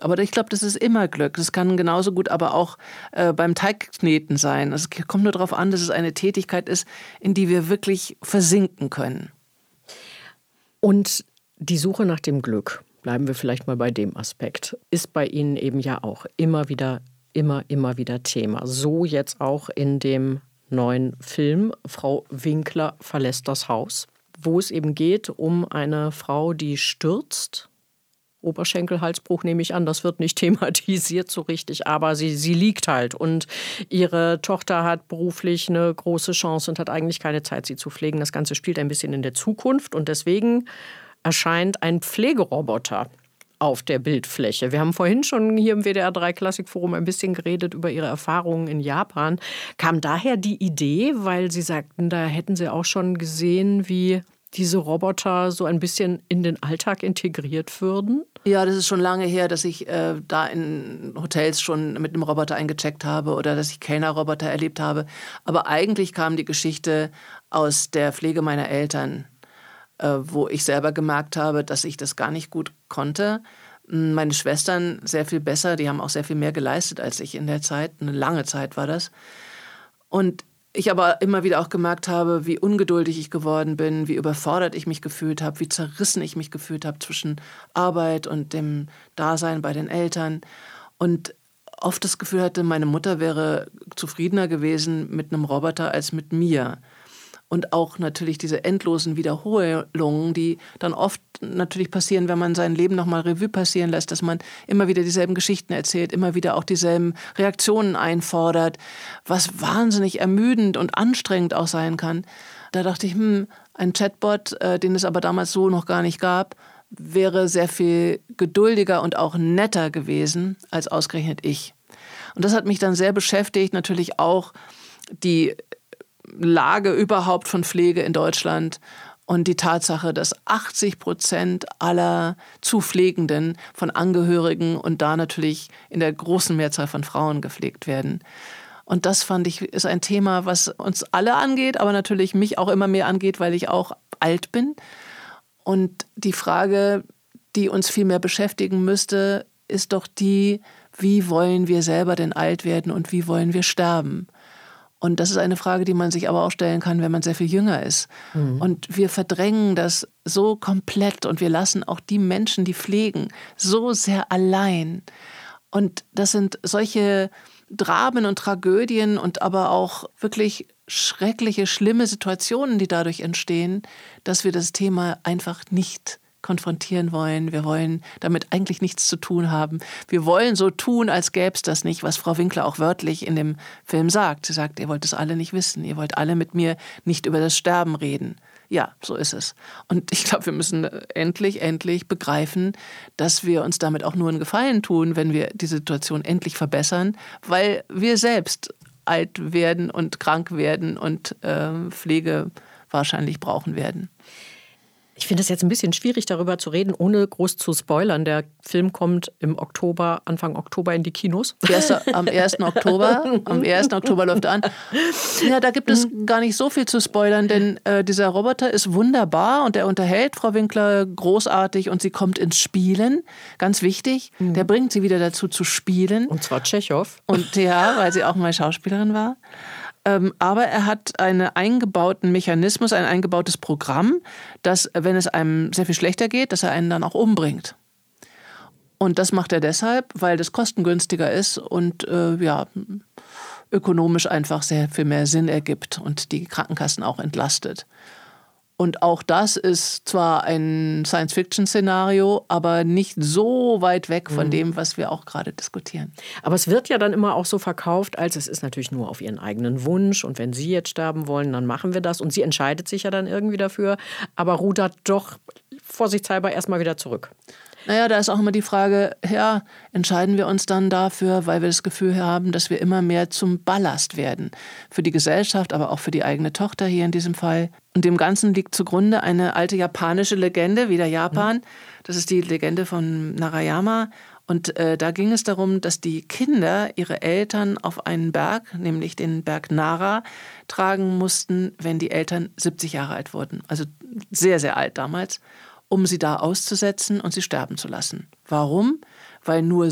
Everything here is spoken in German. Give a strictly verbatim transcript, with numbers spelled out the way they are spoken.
Aber ich glaube, das ist immer Glück. Das kann genauso gut aber auch äh, beim Teigkneten sein. Es kommt nur darauf an, dass es eine Tätigkeit ist, in die wir wirklich versinken können. Und die Suche nach dem Glück, bleiben wir vielleicht mal bei dem Aspekt, ist bei Ihnen eben ja auch immer wieder, immer, immer wieder Thema. So jetzt auch in dem neuen Film Frau Winkler verlässt das Haus, wo es eben geht um eine Frau, die stürzt. Oberschenkelhalsbruch nehme ich an, das wird nicht thematisiert so richtig, aber sie, sie liegt halt und ihre Tochter hat beruflich eine große Chance und hat eigentlich keine Zeit, sie zu pflegen. Das Ganze spielt ein bisschen in der Zukunft und deswegen erscheint ein Pflegeroboter auf der Bildfläche. Wir haben vorhin schon hier im W D R drei Klassikforum ein bisschen geredet über Ihre Erfahrungen in Japan. Kam daher die Idee, weil Sie sagten, da hätten Sie auch schon gesehen, wie diese Roboter so ein bisschen in den Alltag integriert würden? Ja, das ist schon lange her, dass ich äh, da in Hotels schon mit einem Roboter eingecheckt habe oder dass ich Kellnerroboter erlebt habe. Aber eigentlich kam die Geschichte aus der Pflege meiner Eltern, äh, wo ich selber gemerkt habe, dass ich das gar nicht gut konnte. Meine Schwestern sehr viel besser, die haben auch sehr viel mehr geleistet als ich in der Zeit. Eine lange Zeit war das. Und ich aber immer wieder auch gemerkt habe, wie ungeduldig ich geworden bin, wie überfordert ich mich gefühlt habe, wie zerrissen ich mich gefühlt habe zwischen Arbeit und dem Dasein bei den Eltern. Und oft das Gefühl hatte, meine Mutter wäre zufriedener gewesen mit einem Roboter als mit mir. Und auch natürlich diese endlosen Wiederholungen, die dann oft natürlich passieren, wenn man sein Leben nochmal Revue passieren lässt, dass man immer wieder dieselben Geschichten erzählt, immer wieder auch dieselben Reaktionen einfordert, was wahnsinnig ermüdend und anstrengend auch sein kann. Da dachte ich, hm, ein Chatbot, äh, den es aber damals so noch gar nicht gab, wäre sehr viel geduldiger und auch netter gewesen als ausgerechnet ich. Und das hat mich dann sehr beschäftigt, natürlich auch die Lage überhaupt von Pflege in Deutschland und die Tatsache, dass achtzig Prozent aller Zupflegenden von Angehörigen und da natürlich in der großen Mehrzahl von Frauen gepflegt werden. Und das, fand ich, ist ein Thema, was uns alle angeht, aber natürlich mich auch immer mehr angeht, weil ich auch alt bin. Und die Frage, die uns viel mehr beschäftigen müsste, ist doch die, wie wollen wir selber denn alt werden und wie wollen wir sterben? Und das ist eine Frage, die man sich aber auch stellen kann, wenn man sehr viel jünger ist. Mhm. Und wir verdrängen das so komplett und wir lassen auch die Menschen, die pflegen, so sehr allein. Und das sind solche Dramen und Tragödien und aber auch wirklich schreckliche, schlimme Situationen, die dadurch entstehen, dass wir das Thema einfach nicht konfrontieren wollen. Wir wollen damit eigentlich nichts zu tun haben. Wir wollen so tun, als gäbe es das nicht, was Frau Winkler auch wörtlich in dem Film sagt. Sie sagt, ihr wollt es alle nicht wissen. Ihr wollt alle mit mir nicht über das Sterben reden. Ja, so ist es. Und ich glaube, wir müssen endlich, endlich begreifen, dass wir uns damit auch nur einen Gefallen tun, wenn wir die Situation endlich verbessern, weil wir selbst alt werden und krank werden und äh, Pflege wahrscheinlich brauchen werden. Ich finde es jetzt ein bisschen schwierig, darüber zu reden, ohne groß zu spoilern. Der Film kommt im Oktober, Anfang Oktober in die Kinos. Erste, am ersten Oktober. Am ersten Oktober läuft er an. Ja, da gibt es gar nicht so viel zu spoilern, denn äh, dieser Roboter ist wunderbar und er unterhält Frau Winkler großartig und sie kommt ins Spielen. Ganz wichtig, mhm. der bringt sie wieder dazu zu spielen. Und zwar Tschechow. Und ja, weil sie auch mal Schauspielerin war. Aber er hat einen eingebauten Mechanismus, ein eingebautes Programm, dass, wenn es einem sehr viel schlechter geht, dass er einen dann auch umbringt. Und das macht er deshalb, weil das kostengünstiger ist und äh, ja, ökonomisch einfach sehr viel mehr Sinn ergibt und die Krankenkassen auch entlastet. Und auch das ist zwar ein Science-Fiction-Szenario, aber nicht so weit weg von dem, was wir auch gerade diskutieren. Aber es wird ja dann immer auch so verkauft, als es ist natürlich nur auf ihren eigenen Wunsch. Und wenn Sie jetzt sterben wollen, dann machen wir das. Und sie entscheidet sich ja dann irgendwie dafür, aber rudert doch vorsichtshalber erstmal wieder zurück. Naja, da ist auch immer die Frage, ja, entscheiden wir uns dann dafür, weil wir das Gefühl haben, dass wir immer mehr zum Ballast werden. Für die Gesellschaft, aber auch für die eigene Tochter hier in diesem Fall. Und dem Ganzen liegt zugrunde eine alte japanische Legende, wieder Japan. Das ist die Legende von Narayama. Und äh, da ging es darum, dass die Kinder ihre Eltern auf einen Berg, nämlich den Berg Nara, tragen mussten, wenn die Eltern siebzig Jahre alt wurden. Also sehr, sehr alt damals, um sie da auszusetzen und sie sterben zu lassen. Warum? Weil nur